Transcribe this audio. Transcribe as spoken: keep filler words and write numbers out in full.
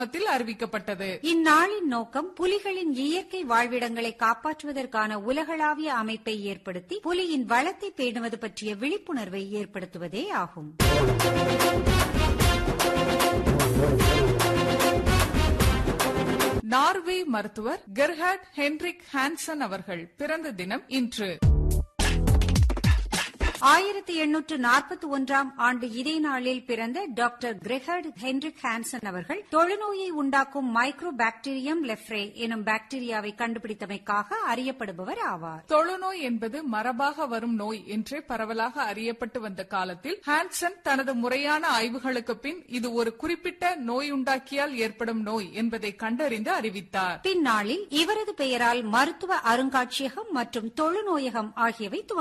அறிவிக்கப்பட்டது. இந்நாளின் நோக்கம் புலிகளின் இயற்கை வாழ்விடங்களை காப்பாற்றுவதற்கான உலகளாவிய அமைப்பை ஏற்படுத்தி புலியின் வளத்தை பேணுவது பற்றிய விழிப்புணர்வை ஏற்படுத்துவதே ஆகும். நார்வே மருத்துவர் கெர்ஹார்ட் ஹென்ரிக் ஹான்சன் அவர்கள் பிறந்த தினம் இன்று. ஆயிரத்தி எண்ணூற்று நாற்பத்தி ஒன்றாம் ஆண்டு இதே நாளில் பிறந்த டாக்டர் கெர்ஹார்ட் ஹென்ரிக் ஹான்சன் அவர்கள் தொழுநோயை உண்டாக்கும் மைக்ரோ பாக்டீரியம் லெப்ரே எனும் பாக்டீரியாவை கண்டுபிடித்தமைக்காக அறியப்படுபவர் ஆவார். தொழுநோய் என்பது மரபாக வரும் நோய் என்றே பரவலாக அறியப்பட்டு வந்த காலத்தில் ஹான்சன் தனது முறையான ஆய்வுகளுக்கு பின் இது ஒரு குறிப்பிட்ட நோயுண்டாக்கியால் ஏற்படும் நோய் என்பதை கண்டறிந்து அறிவித்தார். பின்னாளில் இவரது பெயரால் மருத்துவ அருங்காட்சியகம் மற்றும் தொழுநோயகம் ஆகியவை துவங்க